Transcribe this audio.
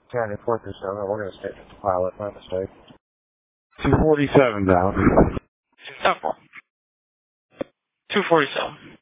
County 437, we're going to stick with the pilot, my mistake. 247 down. 247.